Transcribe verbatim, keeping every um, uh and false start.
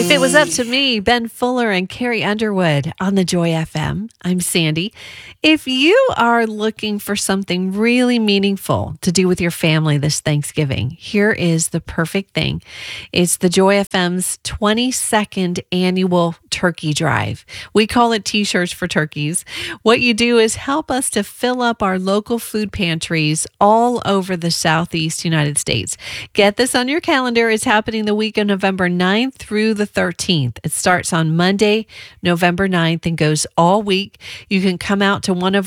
If it was up to me, Ben Fuller and Carrie Underwood on the Joy F M. I'm Sandy. If you are looking for something really meaningful to do with your family this Thanksgiving, here is the perfect thing. It's the Joy F M's twenty-second annual turkey drive. We call it T-shirts for turkeys. What you do is help us to fill up our local food pantries all over the Southeast United States. Get this on your calendar. It's happening the week of November ninth through the thirteenth. It starts on Monday, November ninth, and goes all week. You can come out to one of